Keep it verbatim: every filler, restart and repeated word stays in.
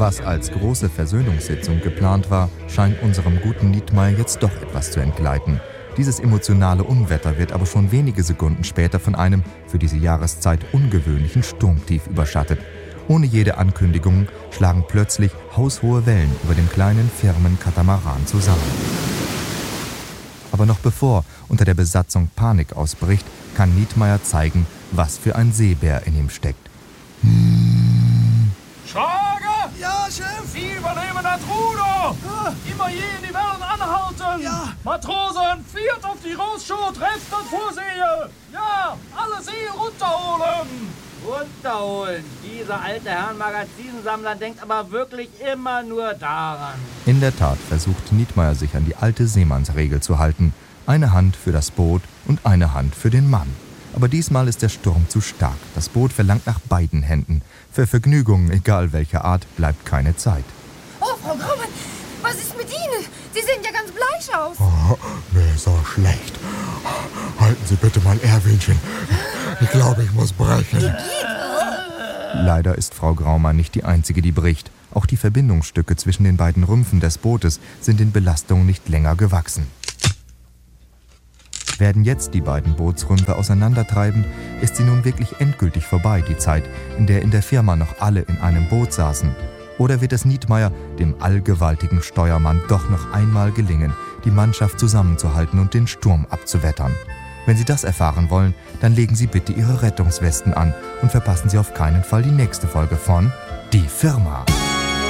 Was als große Versöhnungssitzung geplant war, scheint unserem guten Nietmeyer jetzt doch etwas zu entgleiten. Dieses emotionale Unwetter wird aber schon wenige Sekunden später von einem für diese Jahreszeit ungewöhnlichen Sturmtief überschattet. Ohne jede Ankündigung schlagen plötzlich haushohe Wellen über dem kleinen Firmenkatamaran zusammen. Aber noch bevor unter der Besatzung Panik ausbricht, kann Nietmeyer zeigen, was für ein Seebär in ihm steckt. Schrager! Ja, Chef! Sie übernehmen das Ruder! Ja. Immer je in die Wellen anhalten! Ja. Matrosen, viert auf die Rossschut, trefft das Vorsehe! Ja, alle See runterholen! Runterholen! Dieser alte Herrn Magazinsammler denkt aber wirklich immer nur daran. In der Tat versucht Nietmeyer sich an die alte Seemannsregel zu halten. Eine Hand für das Boot und eine Hand für den Mann. Aber diesmal ist der Sturm zu stark. Das Boot verlangt nach beiden Händen. Für Vergnügungen, egal welcher Art, bleibt keine Zeit. Oh, Frau Graumann, was ist mit Ihnen? Sie sehen ja ganz bleich aus. Oh, mir ist so schlecht. Halten Sie bitte mal Erwinchen. Ich glaube, ich muss brechen. Leider ist Frau Graumann nicht die Einzige, die bricht. Auch die Verbindungsstücke zwischen den beiden Rümpfen des Bootes sind den Belastungen nicht länger gewachsen. Werden jetzt die beiden Bootsrümpfe auseinandertreiben, ist sie nun wirklich endgültig vorbei, die Zeit, in der in der Firma noch alle in einem Boot saßen. Oder wird es Nietmeyer, dem allgewaltigen Steuermann, doch noch einmal gelingen, die Mannschaft zusammenzuhalten und den Sturm abzuwettern? Wenn Sie das erfahren wollen, dann legen Sie bitte Ihre Rettungswesten an und verpassen Sie auf keinen Fall die nächste Folge von Die Firma.